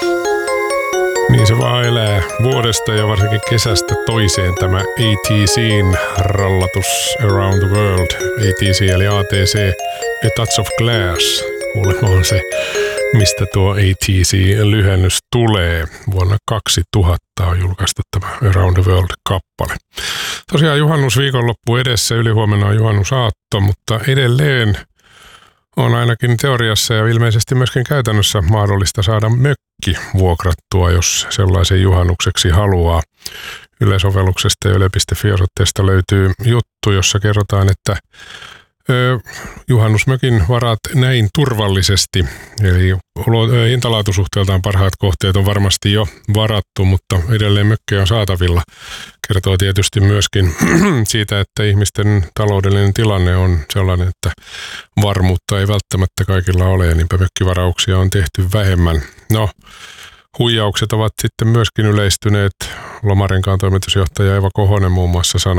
Niin se vaan elää vuodesta ja varsinkin kesästä toiseen tämä ATC:n rallatus Around the World. ATC eli ATC, A Touch of Glass. Kuulemma on se, mistä tuo ATC-lyhennys tulee. Vuonna 2000 on julkaistu tämä Around the World-kappale. Tosiaan juhannusviikonloppu edessä, ylihuomenna on juhannusaatto, mutta edelleen on ainakin teoriassa ja ilmeisesti myöskin käytännössä mahdollista saada mökki vuokrattua, jos sellaisen juhannukseksi haluaa. Yle-sovelluksesta ja yle.fi-osoitteesta löytyy juttu, jossa kerrotaan, että juhannusmökin varat näin turvallisesti. Eli hintalaatusuhteeltaan parhaat kohteet on varmasti jo varattu, mutta edelleen mökkejä on saatavilla. Kertoo tietysti myöskin siitä, että ihmisten taloudellinen tilanne on sellainen, että varmuutta ei välttämättä kaikilla ole, ja niinpä mökkivarauksia on tehty vähemmän. No, huijaukset ovat sitten myöskin yleistyneet. Lomarenkaan toimitusjohtaja Eva Kohonen muun muassa sanoi,